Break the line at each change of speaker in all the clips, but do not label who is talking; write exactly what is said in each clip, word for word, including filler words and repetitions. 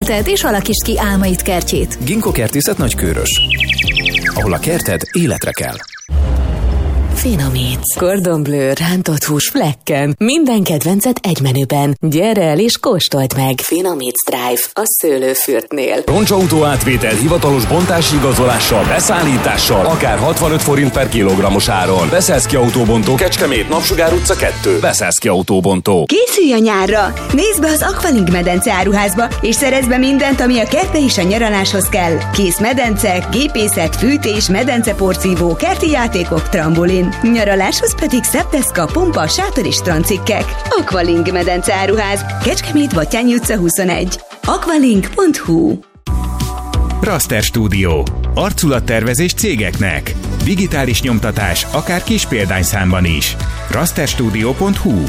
életed és alakítsd ki álmaid kertjét.
Ginkgo Kertészet Nagykőrös, ahol a kerted életre kell.
Finomítsz. Cordon Bleu rántott hús flekken. Minden kedvencet egy menüben. Gyere el és kóstold meg. Finomítsz Drive a Szőlőfürtnél.
Roncsautó átvétel hivatalos bontási igazolással, beszállítással, akár hatvanöt forint per kilogrammos áron. Beszélszki Autóbontó, Kecskemét, Napsugár utca kettő. Beszélszki Autóbontó.
Készülj a nyárra! Nézd be az Aqualink medence áruházba, és szerezd be mindent, ami a kertbe és a nyaraláshoz kell. Kész medence, gépészet, fűtés, medenceporszívó, kerti játékok, trambolin. Nyaraláshoz pedig szepdeszka, pompa, sátor és strandcikkek. Aqualink medence áruház, Kecskemét, Batthyány utca huszonegy. aqualink pont hu.
Raster Studio. Arculattervezés cégeknek. Digitális nyomtatás, akár kis példányszámban is. raster studio pont hu.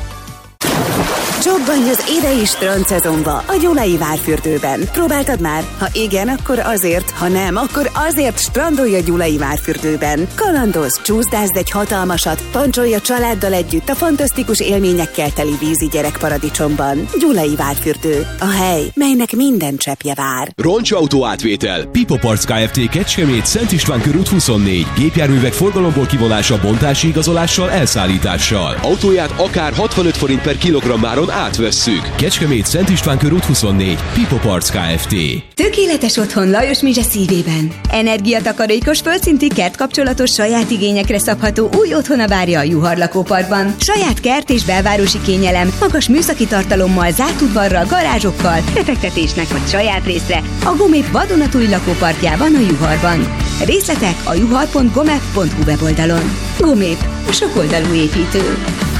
Csobbanj az idei strand szezonba a Gyulai Várfürdőben. Próbáltad már? Ha igen, akkor azért, ha nem, akkor azért strandolj a Gyulai Várfürdőben. Kalandozz, csúszdázd egy hatalmasat, pancsolj a családdal együtt a fantasztikus élményekkel teli vízi gyerekparadicsomban. Gyulai Várfürdő. A hely, melynek minden cseppje vár.
Roncsautó átvétel. Pipo Parts Kft. Kecskemét, Szent István körút huszonnégy. Gépjárművek forgalomból kivonása, bontási igazolással, elszállítással. Autóját akár hatvanöt forint per kilogrammáron átvesszük. Kecskemét, Szent István körút huszonnégy. Pipo Parts Kft.
Tökéletes otthon Lajos Mizse szívében. Energiatakarékos, földszinti kertkapcsolatos, saját igényekre szabható új otthona várja a Juhar lakóparkban. Saját kert és belvárosi kényelem, magas műszaki tartalommal, zárt udvarral, garázsokkal, befektetésnek vagy saját részre a Gomép vadonatúj lakóparkjában a Juharban. Részletek a juhar pont gomep pont hu weboldalon. Gomép, a sokoldalú építő.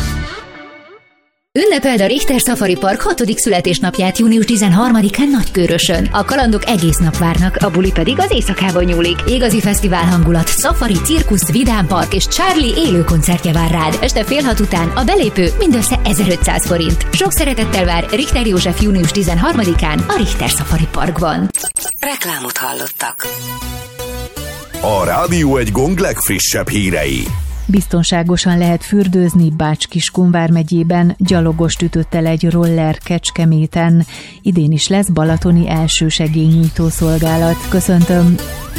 Ünnepeld a Richter Safari Park hatodik születésnapját június tizenharmadikán Nagykőrösön. A kalandok egész nap várnak, a buli pedig az éjszakában nyúlik. Igazi fesztivál hangulat, szafari, cirkusz, vidám park és Charlie élő koncertje vár rád. Este fél hat után a belépő mindössze ezerötszáz forint. Sok szeretettel vár Richter József június tizenharmadikán a Richter Safari Parkban.
Reklámot hallottak.
A Rádió egy Gong legfrissebb hírei.
Biztonságosan lehet fürdőzni Bács-Kiskun vármegyében, gyalogost ütött el egy roller Kecskeméten. Idén is lesz balatoni elsősegélynyújtó szolgálat. Köszöntöm!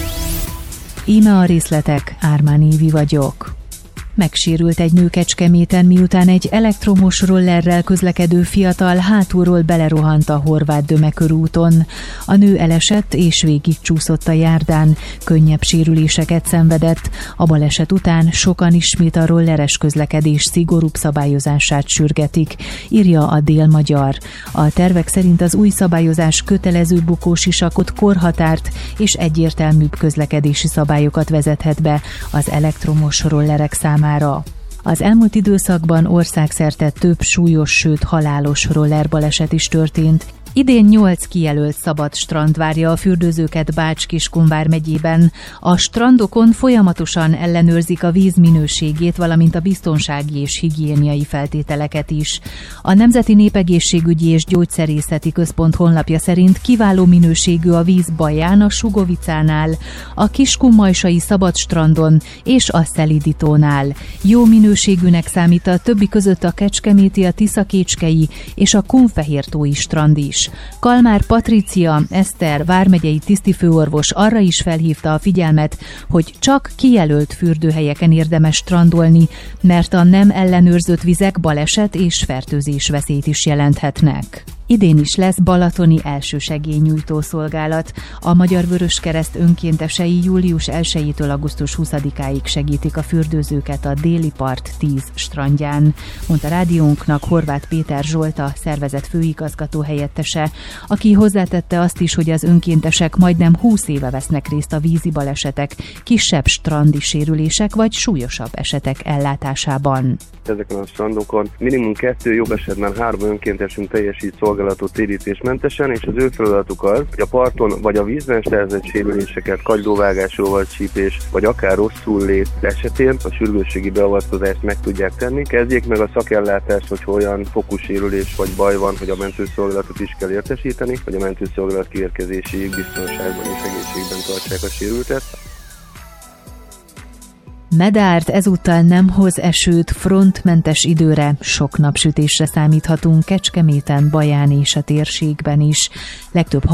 Íme a részletek, Ármán Évi vagyok. Megsérült egy nő Kecskeméten, miután egy elektromos rollerrel közlekedő fiatal hátulról belerohant a Horváth-Döme körúton. A nő elesett és végigcsúszott a járdán, könnyebb sérüléseket szenvedett. A baleset után sokan ismét a rolleres közlekedés szigorúbb szabályozását sürgetik, írja a Dél-Magyar. A tervek szerint az új szabályozás kötelező bukósisakot, korhatárt és egyértelműbb közlekedési szabályokat vezethet be az elektromos rollerek számára. Az elmúlt időszakban országszerte több súlyos, sőt halálos rollerbaleset is történt. Idén nyolc kijelölt szabad strand várja a fürdőzőket Bács-Kiskun vármegyében. A strandokon folyamatosan ellenőrzik a víz minőségét, valamint a biztonsági és higiéniai feltételeket is. A Nemzeti Népegészségügyi és Gyógyszerészeti Központ honlapja szerint kiváló minőségű a víz Baján, a Sugovicánál, a Kiskunmajsai szabad strandon és a Szelidítónál. Jó minőségűnek számít a többi között a Kecskeméti, a Tiszakécskei és a Kunfehértói strand is. Kalmár Patricia Eszter vármegyei tisztifőorvos arra is felhívta a figyelmet, hogy csak kijelölt fürdőhelyeken érdemes strandolni, mert a nem ellenőrzött vizek baleset és fertőzés veszélyt is jelenthetnek. Idén is lesz balatoni elsősegélynyújtó szolgálat. A Magyar Vöröskereszt önkéntesei július elsejétől augusztus huszadikáig segítik a fürdőzőket a Déli Part tíz strandján, mondta rádiónknak Horváth Péter Zsolt, a szervezet főigazgató helyettese, aki hozzátette azt is, hogy az önkéntesek majdnem húsz éve vesznek részt a vízi balesetek, kisebb strandi sérülések vagy súlyosabb esetek ellátásában.
Ezeken a strandokon minimum kettő, jobb esetben három önkéntesünk teljesít szolgálatot térítésmentesen, és az ő feladatuk az, hogy a parton vagy a vízben szerzett sérüléseket, kagylóvágásról, csípés, vagy akár rosszul lét esetén a sürgősségi beavatkozást meg tudják tenni. Kezdjék meg a szakellátást, hogy olyan fokú sérülés vagy baj van, hogy a mentőszolgálatot is kell értesíteni, hogy a mentőszolgálat kiérkezéséig biztonságban és egészségben tartsák a sérültet.
Medárd ezúttal nem hoz esőt, frontmentes időre, sok napsütésre számíthatunk Kecskeméten, Baján és a térségben is. Legtöbb